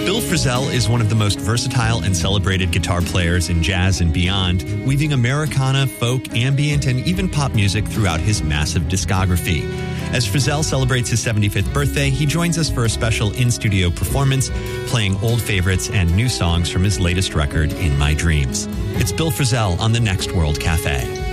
Bill Frisell is one of the most versatile and celebrated guitar players in jazz and beyond, weaving Americana, folk, ambient, and even pop music throughout his massive discography. As Frisell celebrates his 75th birthday, he joins us for a special in-studio performance, playing old favorites and new songs from his latest record, In My Dreams. It's Bill Frisell on the Next World Cafe.